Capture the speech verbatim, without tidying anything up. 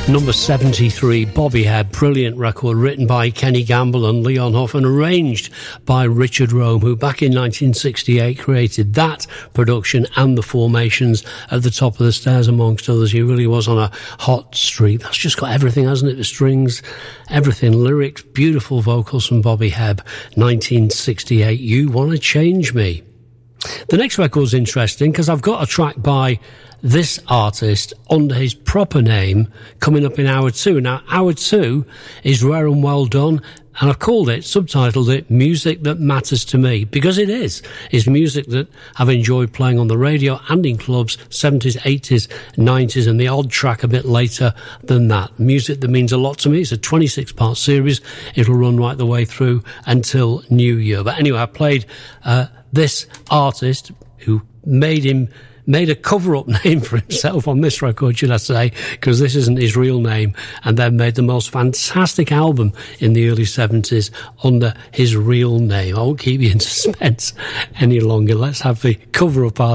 Number seventy-three, Bobby Hebb, brilliant record written by Kenny Gamble and Leon Huff and arranged by Richard Rome, who back in nineteen sixty-eight created that production and the formations at the top of the stairs, amongst others. He really was on a hot streak. That's just got everything, hasn't it? The strings, everything, lyrics, beautiful vocals from Bobby Hebb, nineteen sixty-eight, You Wanna Change Me. The next record's interesting because I've got a track by this artist under his proper name coming up in hour two. Now, hour two is Rare and Well Done, and I've called it, subtitled it, Music That Matters to Me, because it is. It's music that I've enjoyed playing on the radio and in clubs, seventies, eighties, nineties, and the odd track a bit later than that. Music that means a lot to me. It's a twenty-six part series. It'll run right the way through until New Year. But anyway, I played uh, this artist who made him made a cover-up name for himself on this record, should I say, because this isn't his real name, and then made the most fantastic album in the early seventies under his real name. I won't keep you in suspense any longer. Let's have the cover-up artist